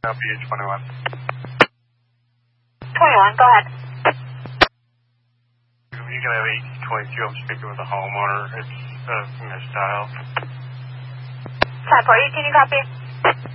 Copy 21. 21, go ahead. You can have 1822. I'm speaking with the homeowner. It's mistiles. 10-4, can you copy?